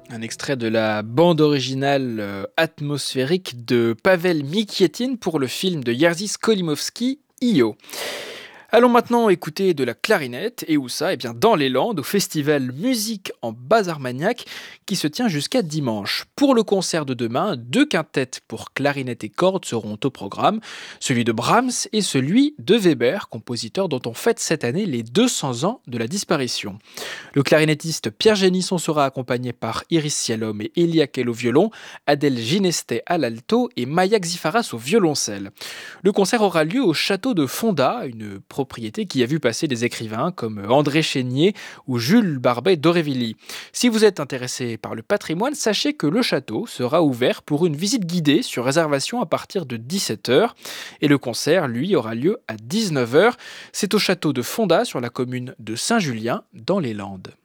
Un extrait de la bande originale atmosphérique de Pavel Mikietin pour le film de Jerzy Skolimowski, Io. Allons maintenant écouter de la clarinette, et où ça? Eh bien dans les Landes, au festival Musique en Bas-Armagnac, qui se tient jusqu'à dimanche. Pour le concert de demain, 2 quintettes pour clarinette et cordes seront au programme, celui de Brahms et celui de Weber, compositeur dont on fête cette année les 200 ans de la disparition. Le clarinettiste Pierre Génisson sera accompagné par Iris Sialom et Elia Kell au violon, Adèle Ginestey à l'alto et Maya Xifaras au violoncelle. Le concert aura lieu au château de Fonda, une propriété qui a vu passer des écrivains comme André Chénier ou Jules Barbet d'Aurevilly. Si vous êtes intéressé par le patrimoine, sachez que le château sera ouvert pour une visite guidée sur réservation à partir de 17h et le concert, lui, aura lieu à 19h. C'est au château de Fonda sur la commune de Saint-Julien dans les Landes.